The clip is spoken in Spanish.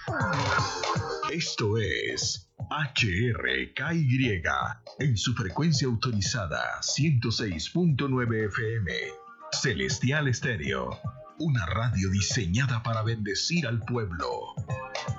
Esto es HRKY en su frecuencia autorizada 106.9 FM. Celestial Estéreo, una radio diseñada para bendecir al pueblo.